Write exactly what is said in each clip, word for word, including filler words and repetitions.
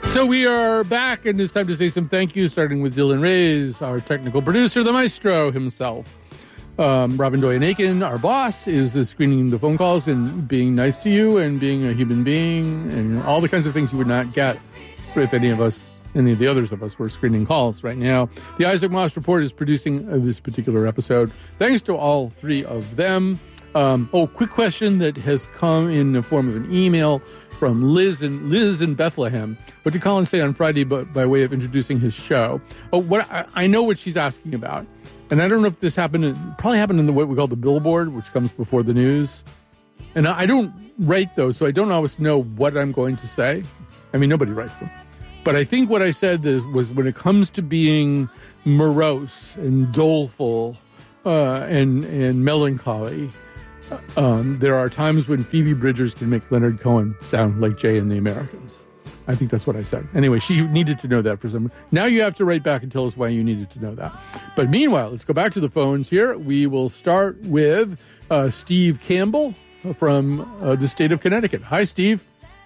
So we are back, and it's time to say some thank yous, starting with Dylan Reyes, our technical producer, the maestro himself. Um, Robin Doyen-Aiken, our boss, is uh, screening the phone calls and being nice to you and being a human being and all the kinds of things you would not get if any of us, any of the others of us, were screening calls right now. The Isaac Moss Report is producing uh, this particular episode. Thanks to all three of them. Um, oh, quick question that has come in the form of an email from Liz in, Liz in Bethlehem. What did Colin say on Friday but by way of introducing his show? Oh, what I, I know what she's asking about. And I don't know if this happened, in, probably happened in the what we call the billboard, which comes before the news. And I don't write those, so I don't always know what I'm going to say. I mean, nobody writes them. But I think what I said was when it comes to being morose and doleful uh, and, and melancholy, Um, there are times when Phoebe Bridgers can make Leonard Cohen sound like Jay and the Americans. I think that's what I said. Anyway, she needed to know that for some. Now you have to write back and tell us why you needed to know that. But meanwhile, let's go back to the phones here. We will start with uh, Steve Campbell from uh, the state of Connecticut. Hi, Steve.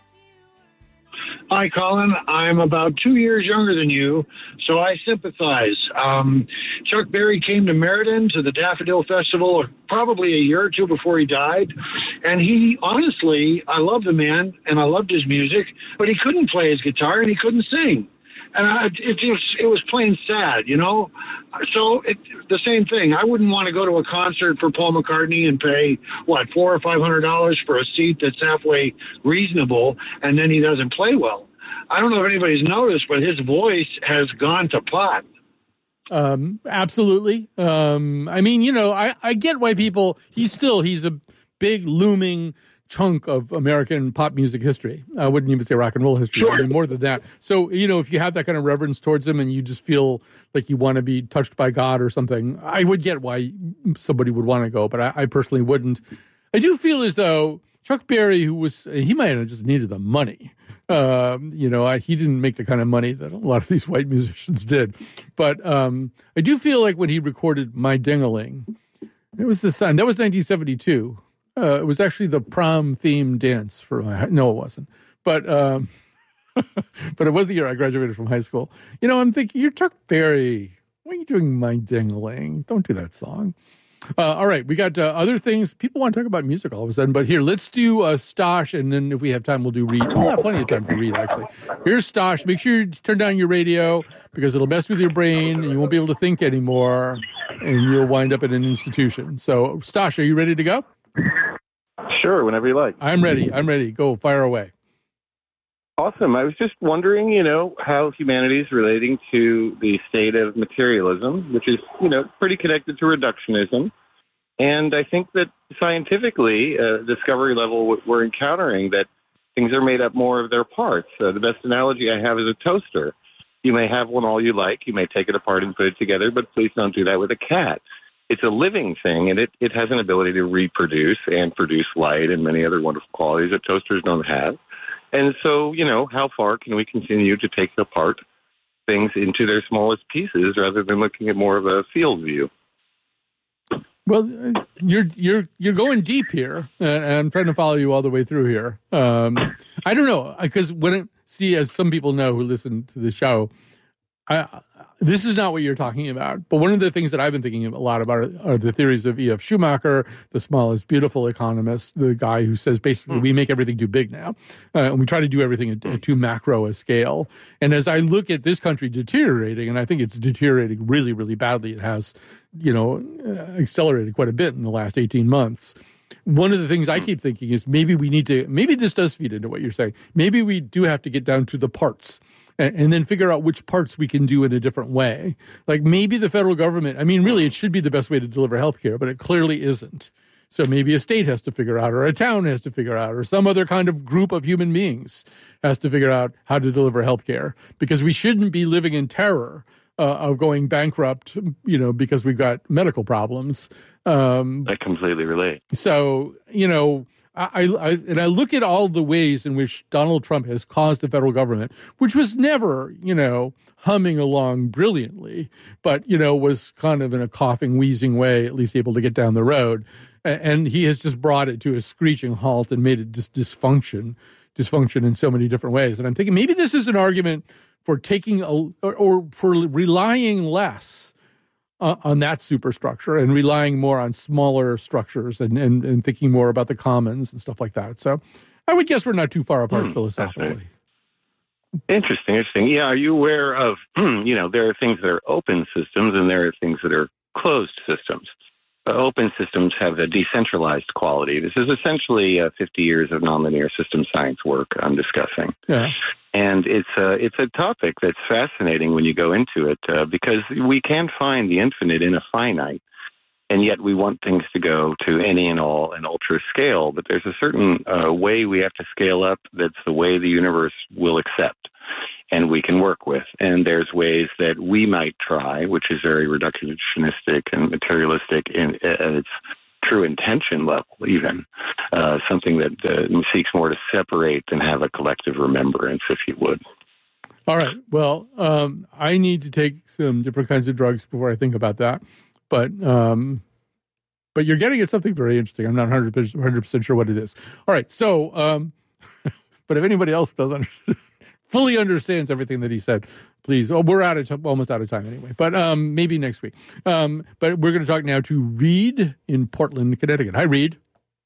Hi, Colin. I'm about two years younger than you, so I sympathize. Um, Chuck Berry came to Meriden to the Daffodil Festival probably a year or two before he died, and he, honestly, I love the man, and I loved his music, but he couldn't play his guitar, and he couldn't sing. And I, it just, it was plain sad, you know? So it, the same thing. I wouldn't want to go to a concert for Paul McCartney and pay, what, four or five hundred dollars for a seat that's halfway reasonable, and then he doesn't play well. I don't know if anybody's noticed, but his voice has gone to pot. Um, absolutely. Um, I mean, you know, I, I get why people, he's still, he's a big looming chunk of American pop music history. I wouldn't even say rock and roll history. Sure. I mean, more than that. So, you know, if you have that kind of reverence towards him and you just feel like you want to be touched by God or something, I would get why somebody would want to go, but I, I personally wouldn't. I do feel as though Chuck Berry, who was, he might have just needed the money. Um, you know, I, he didn't make the kind of money that a lot of these white musicians did. But um, I do feel like when he recorded My Ding-a-Ling, it was the sun. That was nineteen seventy-two. Uh, it was actually the prom theme dance for my, no, it wasn't. But um, but it was the year I graduated from high school. You know, I'm thinking, you're Chuck Berry. Why are you doing My Ding-a-Ling? Don't do that song. Uh, all right, we got uh, other things. People want to talk about music all of a sudden, but here, let's do uh, Stosh, and then if we have time, we'll do Reed. We'll have plenty of time for Reed, actually. Here's Stosh. Make sure you turn down your radio because it'll mess with your brain, and you won't be able to think anymore, and you'll wind up in an institution. So, Stosh, are you ready to go? Sure, whenever you like. I'm ready. I'm ready. Go, fire away. Awesome. I was just wondering, you know, how humanity is relating to the state of materialism, which is, you know, pretty connected to reductionism. And I think that scientifically, uh, discovery level, we're encountering that things are made up more of their parts. Uh, the best analogy I have is a toaster. You may have one all you like. You may take it apart and put it together, but please don't do that with a cat. It's a living thing, and it, it has an ability to reproduce and produce light and many other wonderful qualities that toasters don't have. And so, you know, how far can we continue to take apart things into their smallest pieces rather than looking at more of a field view? Well, you're you're you're going deep here, and I'm trying to follow you all the way through here. Um, I don't know, because when it, see, as some people know who listen to the show, I, this is not what you're talking about. But one of the things that I've been thinking a lot about are, are the theories of E F Schumacher, the smallest beautiful economist, the guy who says basically we make everything too big now, uh, and we try to do everything at, at too macro a scale. And as I look at this country deteriorating, and I think it's deteriorating really, really badly, it has, you know, uh, accelerated quite a bit in the last eighteen months. One of the things I keep thinking is maybe we need to, maybe this does feed into what you're saying. Maybe we do have to get down to the parts and, and then figure out which parts we can do in a different way. Like maybe the federal government, I mean, really, it should be the best way to deliver healthcare, but it clearly isn't. So maybe a state has to figure out, or a town has to figure out, or some other kind of group of human beings has to figure out how to deliver healthcare, because we shouldn't be living in terror uh, of going bankrupt, you know, because we've got medical problems. Um, I completely relate. So, you know, I, I, and I look at all the ways in which Donald Trump has caused the federal government, which was never, you know, humming along brilliantly, but, you know, was kind of in a coughing, wheezing way, at least able to get down the road. And he has just brought it to a screeching halt and made it just dysfunction dysfunction in so many different ways. And I'm thinking maybe this is an argument for taking a, or, or for relying less uh, on that superstructure and relying more on smaller structures and, and, and thinking more about the commons and stuff like that. So I would guess we're not too far apart hmm, philosophically. Interesting, interesting. Yeah, are you aware of, you know, there are things that are open systems and there are things that are closed systems. Uh, open systems have a decentralized quality. This is essentially uh, fifty years of nonlinear system science work I'm discussing. Yeah. And it's a, it's a topic that's fascinating when you go into it uh, because we can find the infinite in a finite, and yet we want things to go to any and all and ultra scale. But there's a certain uh, way we have to scale up that's the way the universe will accept and we can work with. And there's ways that we might try, which is very reductionistic and materialistic in, at its true intention level, even, uh, something that uh, seeks more to separate than have a collective remembrance, if you would. All right. Well, um, I need to take some different kinds of drugs before I think about that. But um, but you're getting at something very interesting. I'm not one hundred percent sure what it is. All right. So, um, but if anybody else does understand, fully understands everything that he said, please. Oh, we're out of t- almost out of time anyway, but um, maybe next week. Um, but we're going to talk now to Reed in Portland, Connecticut. Hi, Reed.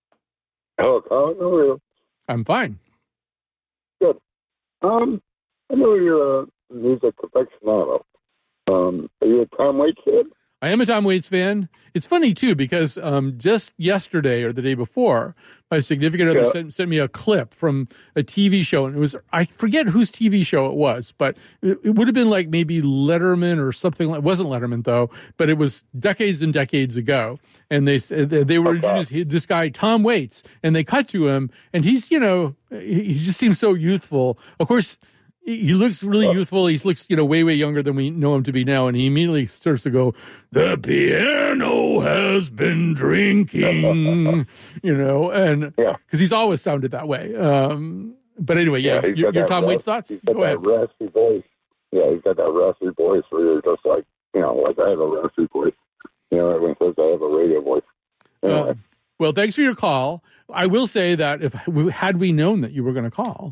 Hello, Colin. How are you? I'm fine. Good. Um, I know you're a music aficionado. Um, are you a Tom Waits fan? I am a Tom Waits fan. It's funny, too, because um, just yesterday or the day before, my significant other yeah. sent, sent me a clip from a T V show. And it was, I forget whose T V show it was, but it, it would have been like maybe Letterman or something. It wasn't Letterman, though, but it was decades and decades ago. And they they were okay. introduced this guy, Tom Waits, and they cut to him. And he's, you know, he, he just seems so youthful. Of course, he looks really youthful. He looks, you know, way, way younger than we know him to be now. And he immediately starts to go, the piano has been drinking, you know, and because yeah. he's always sounded that way. Um, but anyway, yeah, yeah your, your Tom Waits thoughts? Go ahead. Raspy voice. Yeah, he's got that raspy voice where you're just like, you know, like I have a raspy voice. You know, everyone says I have a radio voice. Anyway. Uh, well, thanks for your call. I will say that if we, had we known that you were going to call,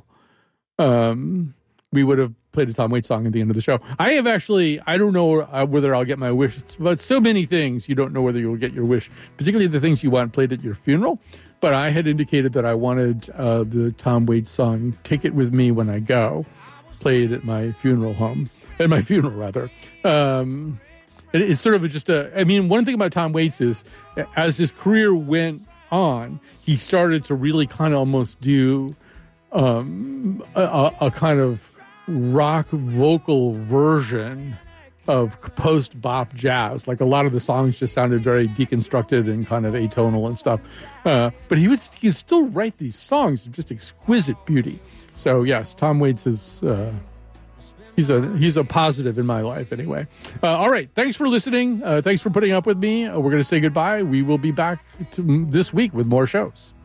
um, we would have played a Tom Waits song at the end of the show. I have actually, I don't know uh, whether I'll get my wish, but so many things you don't know whether you'll get your wish, particularly the things you want played at your funeral. But I had indicated that I wanted uh, the Tom Waits song, Take It With Me When I Go, played at my funeral home, at my funeral rather. Um, it, it's sort of just a, I mean, one thing about Tom Waits is as his career went on, he started to really kind of almost do um, a, a kind of rock vocal version of post-bop jazz. Like a lot of the songs just sounded very deconstructed and kind of atonal and stuff. Uh, but he would he would still write these songs of just exquisite beauty. So yes, Tom Waits is uh, he's a he's a positive in my life anyway. Uh, all right, thanks for listening. Uh, thanks for putting up with me. Uh, we're going to say goodbye. We will be back to, this week with more shows.